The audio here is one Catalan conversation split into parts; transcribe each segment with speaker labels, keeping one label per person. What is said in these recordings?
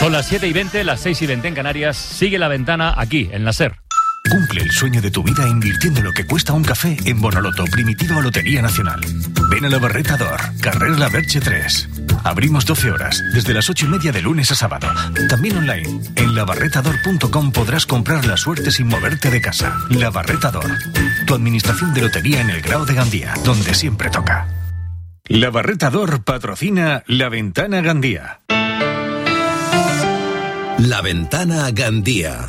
Speaker 1: Son las 7:20, las 6:20 en Canarias. Sigue La Ventana aquí, en la SER.
Speaker 2: Cumple el sueño de tu vida invirtiendo lo que cuesta un café en Bonoloto, Primitiva o Lotería Nacional. Ven a la Barreta d'Or, carrer La Verge 3. Abrimos 12 horas, desde las 8:30 de lunes a sábado. También online. En labarretador.com podrás comprar la suerte sin moverte de casa. La Barreta d'Or, tu administración de lotería en el Grao de Gandía, donde siempre toca. La Barreta d'Or patrocina La Ventana Gandía.
Speaker 3: La Ventana Gandía.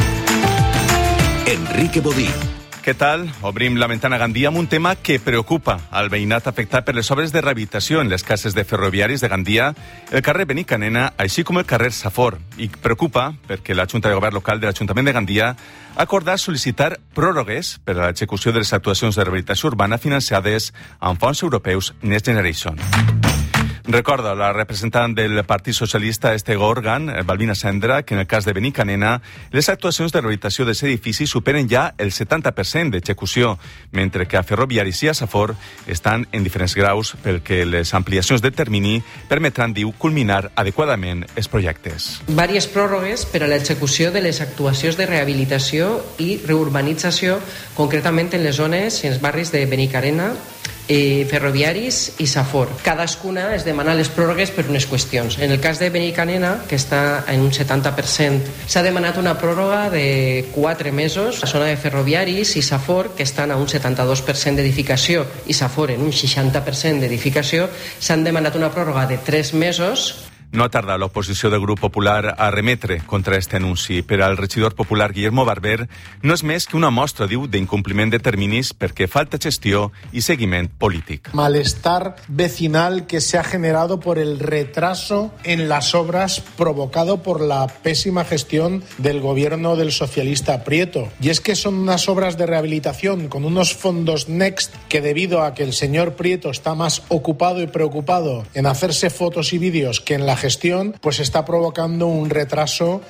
Speaker 3: Enrique Bodí.
Speaker 4: Què tal? Obrim La Ventana Gandía amb un tema que preocupa al veïnat afectat per les obres de rehabilitació en les cases de ferroviaris de Gandia, el carrer Benicanena, així com el carrer Safor. I preocupa perquè la Junta de Govern Local de l'Ajuntament de Gandia ha acordat sol·licitar pròrrogues per a l'execució de les actuacions de rehabilitació urbana financiades amb fons europeus Next Generation. Recorda la representant del Partit Socialista este òrgan, Balbina Sendra, que en el cas de Benicanena les actuacions de rehabilitació dels edificis superen ja el 70% d'execució, mentre que a Ferroviaris i a Safor estan en diferents graus perquè les ampliacions de termini permetran, diu, culminar adequadament els projectes.
Speaker 5: Vàries pròrrogues per a l'execució de les actuacions de rehabilitació i reurbanització, concretament en les zones, en els barris de Benicarena, Ferroviaris i Safor. Cadascuna es demana les pròrrogues per unes qüestions. En el cas de Benicanena, que està en un 70%, s'ha demanat una pròrroga de 4 mesos. La zona de Ferroviaris i Safor, que estan a un 72% d'edificació, i Safor en un 60% d'edificació, s'han demanat una pròrroga de 3 mesos.
Speaker 4: No ha tardat l'oposició del grup popular a remetre contra este anunci. Per al regidor popular Guillermo Barber no és més que una mostra, diu, d'incompliment de terminis perquè falta gestió i seguiment polític.
Speaker 6: Malestar vecinal que se ha generado por el retraso en las obras provocado por la pésima gestión del gobierno del socialista Prieto. Y es que son unas obras de rehabilitación con unos fondos Next que, debido a que el señor Prieto está más ocupado y preocupado en hacerse fotos y vídeos que en la gestión, pues está provocando un retraso.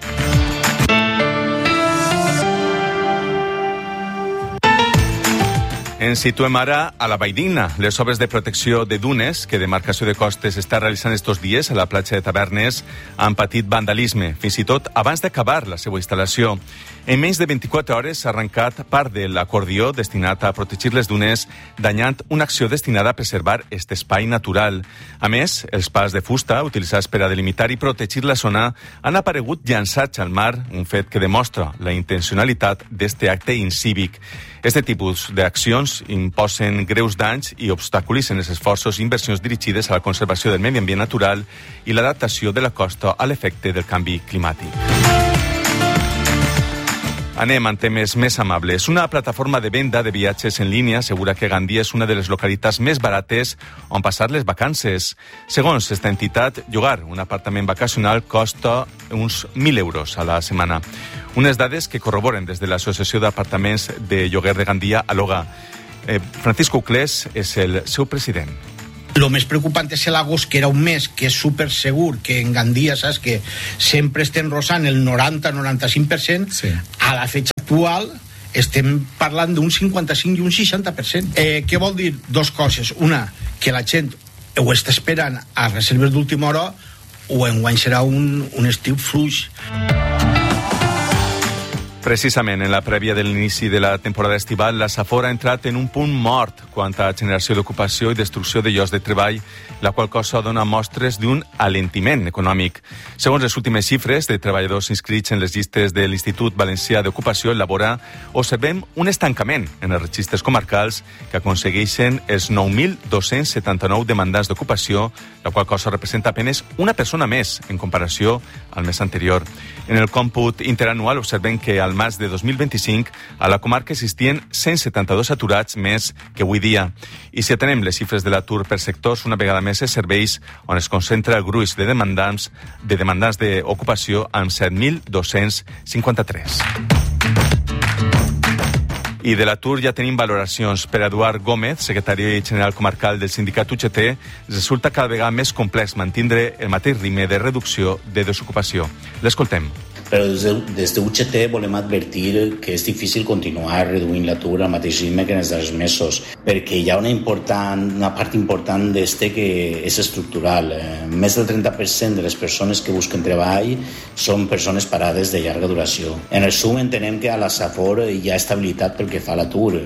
Speaker 4: Ens situem ara a la Valldigna. Les obres de protecció de dunes, que demarcació de costes està realitzant estos dies a la platja de Tavernes, han patit vandalisme, fins i tot abans d'acabar la seva instal·lació. En menys de 24 hores s'ha arrencat part de l'acordió destinat a protegir les dunes, danyant una acció destinada a preservar aquest espai natural. A més, els pals de fusta utilitzats per a delimitar i protegir la zona han aparegut llançats al mar, un fet que demostra la intencionalitat d'este acte incívic. Este tipus d'accions imposen greus danys i obstaculitzen els esforços i inversions dirigides a la conservació del medi ambient natural i l'adaptació de la costa a l'efecte del canvi climàtic. Anem amb temes més amables. Una plataforma de venda de viatges en línia assegura que Gandia és una de les localitats més barates on passar les vacances. Segons esta entitat, llogar un apartament vacacional costa uns 1.000 euros a la setmana. Unes dades que corroboren des de l'Associació d'Apartaments de Lloguer de Gandia, Aloga. Francisco Uclés és el seu president.
Speaker 7: Lo més preocupant és l'agost, que era un mes que és super segur, que en Gandia, saps, que sempre estem rosant el 90-95%, sí. A la fecha actual estem parlant d'un 55 i un 60%. Què vol dir? Dos coses. Una, que la gent ho està esperant a reserves d'última hora, o enguany serà un estiu fluix.
Speaker 4: Precisament en la prèvia de l'inici de la temporada estival, la Safor ha entrat en un punt mort quant a generació d'ocupació i destrucció de llocs de treball, la qual cosa dona mostres d'un alentiment econòmic. Segons les últimes xifres de treballadors inscrits en les llistes de l'Institut Valencià d'Ocupació, el Labora, observem un estancament en els registres comarcals que aconsegueixen els 9.279 demandants d'ocupació, la qual cosa representa apenas una persona més en comparació al mes anterior. En el còmput interanual observem que al març de 2025 a la comarca existien 172 aturats més que avui dia. I si atenem les xifres de l'atur per sectors, una vegada més es serveis on es concentra el gruix de demandants d'ocupació amb 7.253. I de l'atur ja tenim valoracions. Per Eduard Gómez, secretari general comarcal del sindicat UGT, resulta cada vegada més complex mantindre el mateix ritme de reducció de desocupació. L'escoltem.
Speaker 8: Però des d'UGT volem advertir que és difícil continuar reduint l'atur al mateix ritme que en els darrers mesos, perquè hi ha una part important d'este que és estructural. Més del 30% de les persones que busquen treball són persones parades de llarga duració. En resum, entenem que a la Safor hi ha estabilitat pel que fa a l'atur.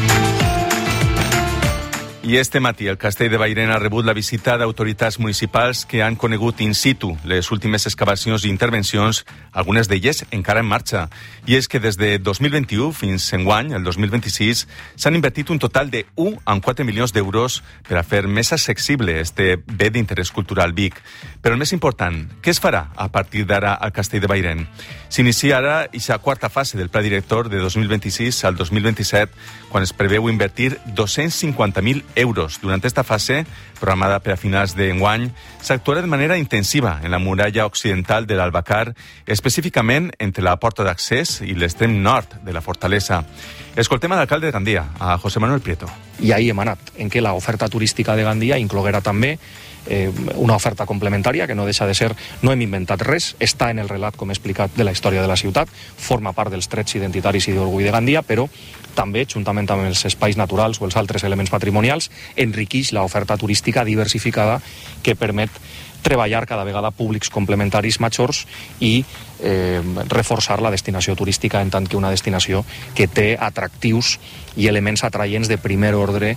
Speaker 4: I este matí el Castell de Bairén ha rebut la visita d'autoritats municipals que han conegut in situ les últimes excavacions i intervencions, algunes d'elles encara en marxa. I és que des de 2021 fins enguany, el 2026, s'han invertit un total de 1,4 milions d'euros per a fer més accessible este bé d'interès cultural Vic. Però el més important, què es farà a partir d'ara al Castell de Bairén? S'inicia ara aquesta quarta fase del pla director de 2026 al 2027, quan es preveu invertir 250.000 euros. Durant esta fase, programada per a finals d'enguany, s'actuarà de manera intensiva en la muralla occidental de l'Albacar, específicament entre la porta d'accés i l'extrem nord de la fortalesa. Escoltem a l'alcalde de Gandia, a José Manuel Prieto.
Speaker 9: I ahí hem anat, en què l'oferta turística de Gandia incloguera també una oferta complementària que no deixa de ser, no hem inventat res, està en el relat, com he explicat, de la història de la ciutat, forma part dels trets identitaris i d'orgull de Gandia, però també, juntament amb els espais naturals o els altres elements patrimonials, enriqueix l'oferta turística diversificada que permet treballar cada vegada públics complementaris majors i reforçar la destinació turística en tant que una destinació que té atractius i elements atraients de primer ordre.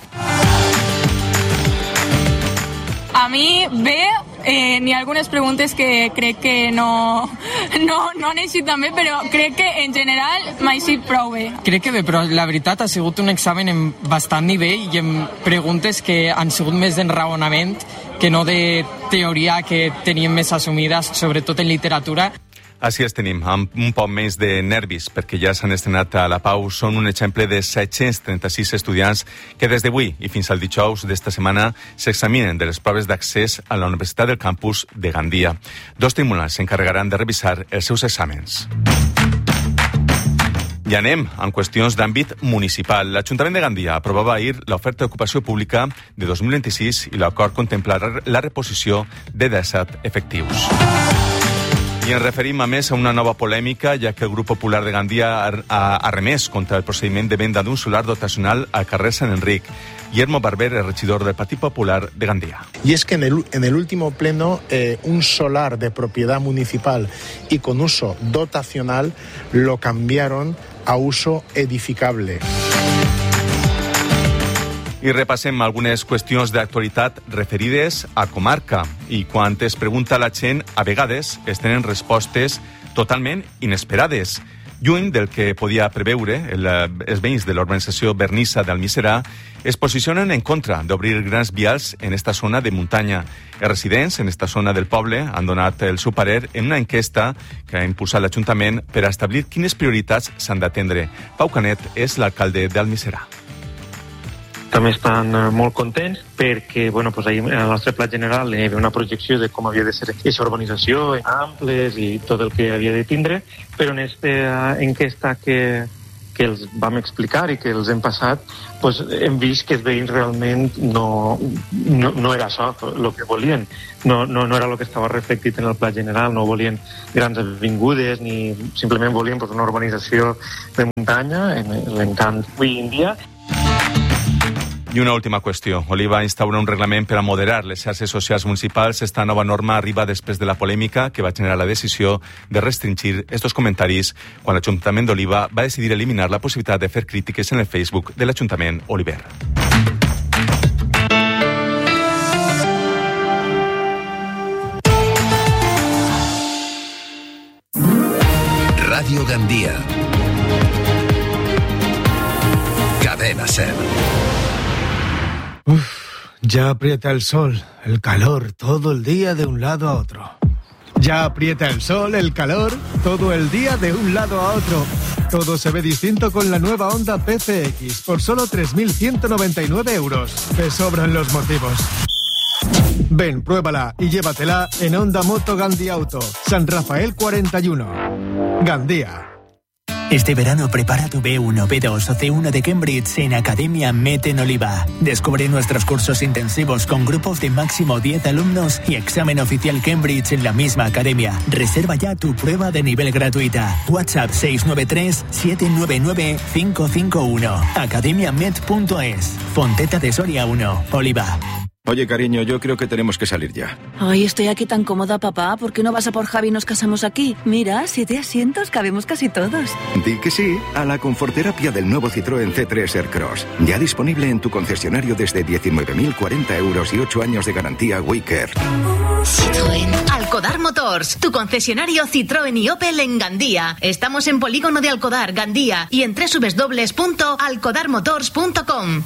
Speaker 10: A mi bé, n'hi ha algunes preguntes que crec que no han eixit tan bé, però crec que en general m'ha eixit prou bé.
Speaker 11: Crec que bé, però la veritat ha sigut un examen amb bastant nivell i amb preguntes que han sigut més d'enraonament que no de teoria que teníem més assumides, sobretot en literatura.
Speaker 4: Així els tenim, amb un poc més de nervis, perquè ja s'han estrenat a la Pau. Són un exemple de 736 estudiants que des d'avui i fins al dijous d'esta setmana s'examinen de les proves d'accés a la Universitat del Campus de Gandia. 2 tribunals s'encarregaran de revisar els seus exàmens. I anem amb qüestions d'àmbit municipal. L'Ajuntament de Gandia aprovava ahir l'oferta d'ocupació pública de 2026 i l'acord contemplarà la reposició de 17 efectius. I ens referim a més a una nova polèmica, ja que el Grup Popular de Gandia ha remès contra el procediment de venda d'un solar dotacional al carrer Sant Enric. Guillermo Barber, el regidor del Partido Popular de Gandia.
Speaker 6: Y es que en el último pleno, un solar de propiedad municipal y con uso dotacional lo cambiaron a uso edificable.
Speaker 4: I repassem algunes qüestions d'actualitat referides a comarca. I quan es pregunta la gent, a vegades es tenen respostes totalment inesperades. Lluny del que podia preveure, els veïns de l'urbanització Vernissa d'Almiserà es posicionen en contra d'obrir grans vials en esta zona de muntanya. Els residents en esta zona del poble han donat el seu parer en una enquesta que ha impulsat l'Ajuntament per a establir quines prioritats s'han d'atendre. Pau Canet és l'alcalde d'Almiserà.
Speaker 12: També estan molt contents perquè ahir al nostre pla general hi havia una projecció de com havia de ser aquesta urbanització, amples i tot el que havia de tindre, però en aquesta enquesta que els vam explicar i que els hem passat, hem vist que els veïns realment no era això el que volien. No era el que estava reflectit en el pla general, no volien grans avingudes ni simplement volien una urbanització de muntanya, en l'encant avui en dia.
Speaker 4: I una última qüestió. Oliva instaura un reglament per a moderar les xarxes socials municipals. Esta nova norma arriba després de la polèmica que va generar la decisió de restringir estos comentaris quan l'Ajuntament d'Oliva va decidir eliminar la possibilitat de fer crítiques en el Facebook de l'Ajuntament Oliver.
Speaker 3: Radio Gandia. Cadena SER.
Speaker 13: Ya aprieta el sol, el calor, todo el día de un lado a otro. Ya aprieta el sol, el calor, todo el día de un lado a otro. Todo se ve distinto con la nueva Honda PCX por solo 3.199 euros. Te sobran los motivos. Ven, pruébala y llévatela en Honda Moto Gandia Auto, San Rafael 41. Gandia.
Speaker 14: Este verano prepara tu B1, B2 o C1 de Cambridge en Academia Med en Oliva. Descubre nuestros cursos intensivos con grupos de máximo 10 alumnos y examen oficial Cambridge en la misma academia. Reserva ya tu prueba de nivel gratuita. WhatsApp 693-799-551. academiamed.es. Fonteta de Soria 1, Oliva.
Speaker 15: Oye, cariño, yo creo que tenemos que salir ya.
Speaker 16: Ay, estoy aquí tan cómoda, papá. ¿Por qué no vas a por Javi y nos casamos aquí? Mira, 7 asientos, cabemos casi todos.
Speaker 15: Di que sí a la conforterapia del nuevo Citroën C3 Aircross. Ya disponible en tu concesionario desde 19.040 euros y 8 años de garantía WeCare.
Speaker 17: Citroën. Alcodar Motors, tu concesionario Citroën y Opel en Gandía. Estamos en Polígono de Alcodar, Gandía, y en www.alcodarmotors.com.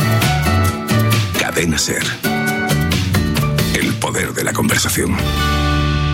Speaker 3: Cadena SER. El poder de la conversación.